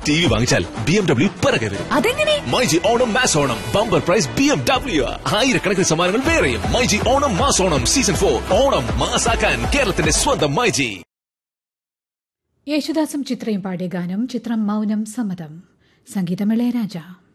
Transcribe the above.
TV വാങ്ങിച്ചാൽ BMW പിറകെ വരും. അതെങ്ങനെ? MyG Onam mass Onam bumper prize BMW. ആയിരക്കണക്കിന് സമ്മാനങ്ങൾ വേറെയും. മൈജി ഓണം മാസ് ഓണം സീസൺ 4 ഓണം മാസാക്കാൻ കേരളത്തിന്റെ സ്വന്തം മൈജി. യേശുദാസും ചിത്രയും പാടിയ ഗാനം. ചിത്രം മൗനം സമ്മതം. സംഗീതം ഇളയരാജ.